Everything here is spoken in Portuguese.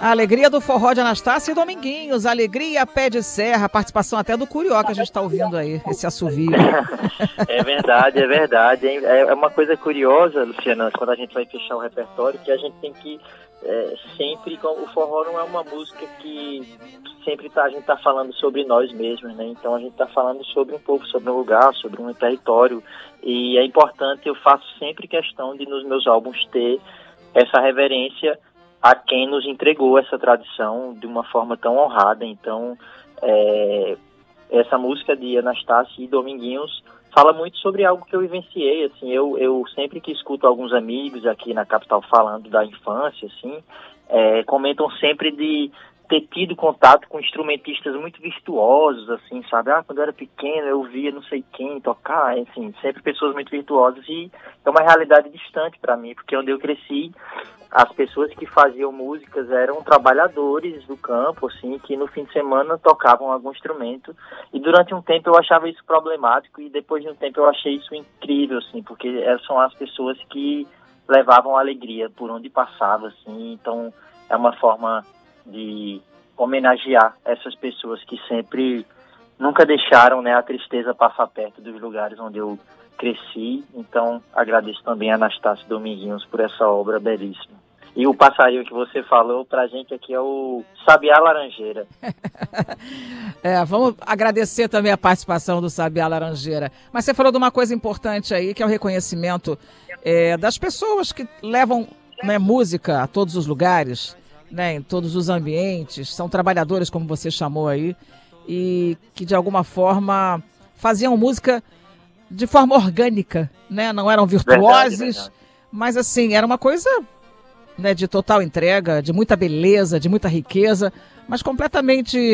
A alegria do forró de Anastácia e Dominguinhos, alegria pé de serra, participação até do Curió que a gente está ouvindo aí, esse assovio. É verdade, é verdade. É uma coisa curiosa, Luciana, quando a gente vai fechar o repertório, que a gente tem que sempre, o forró não é uma música que sempre a gente está falando sobre nós mesmos, né? Então a gente está falando sobre um povo, sobre um lugar, sobre um território, e é importante, eu faço sempre questão de nos meus álbuns ter essa reverência a quem nos entregou essa tradição de uma forma tão honrada. Então, essa música de Anastácia e Dominguinhos fala muito sobre algo que eu vivenciei, assim, eu sempre que escuto alguns amigos aqui na capital falando da infância, assim, comentam sempre de ter tido contato com instrumentistas muito virtuosos, assim, sabe? Quando eu era pequeno eu via não sei quem tocar, enfim, sempre pessoas muito virtuosas, e é uma realidade distante para mim, porque onde eu cresci, as pessoas que faziam músicas eram trabalhadores do campo, assim, que no fim de semana tocavam algum instrumento, e durante um tempo eu achava isso problemático, e depois de um tempo eu achei isso incrível, assim, porque são as pessoas que levavam alegria por onde passava, assim, então é uma forma de homenagear essas pessoas que sempre nunca deixaram, né, a tristeza passar perto dos lugares onde eu cresci. Então agradeço também a Anastácia Dominguinhos por essa obra belíssima. E o passarinho que você falou pra gente aqui é o Sabiá Laranjeira. Vamos agradecer também a participação do Sabiá Laranjeira. Mas você falou de uma coisa importante aí, que é o reconhecimento das pessoas que levam, né, música a todos os lugares, né, em todos os ambientes, são trabalhadores, como você chamou aí, e que de alguma forma faziam música de forma orgânica, né? Não eram virtuosos, verdade. Mas assim, era uma coisa, né, de total entrega, de muita beleza, de muita riqueza, mas completamente